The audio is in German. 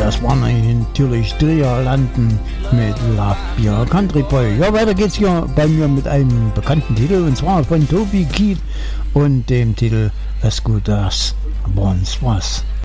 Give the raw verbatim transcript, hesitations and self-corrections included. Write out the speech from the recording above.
das war natürlich Dreher Landen mit Love Beer Country Boy. Ja, weiter geht's hier bei mir mit einem bekannten Titel, und zwar von Toby Keith und dem Titel As Good As Once Was.